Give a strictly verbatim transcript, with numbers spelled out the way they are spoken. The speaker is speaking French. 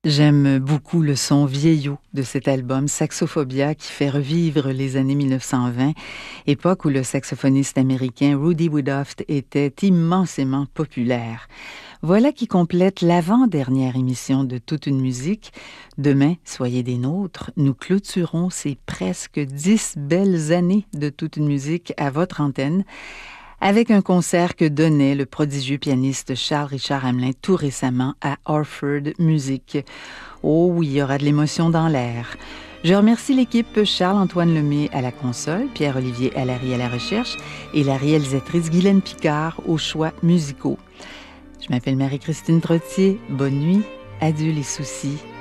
J'aime beaucoup le son vieillot de cet album Saxophobia qui fait revivre les années mille neuf cent vingt, époque où le saxophoniste américain Rudy Woodruff était immensément populaire. Voilà qui complète l'avant-dernière émission de Toute une musique. Demain, soyez des nôtres, nous clôturons ces presque dix belles années de Toute une musique à votre antenne, avec un concert que donnait le prodigieux pianiste Charles-Richard Hamelin tout récemment à Orford Music. Oh oui, il y aura de l'émotion dans l'air. Je remercie l'équipe Charles-Antoine Lemay à la console, Pierre-Olivier Allary à la recherche et la réalisatrice Guylaine Picard aux choix musicaux. Je m'appelle Marie-Christine Trottier. Bonne nuit, adieu les soucis.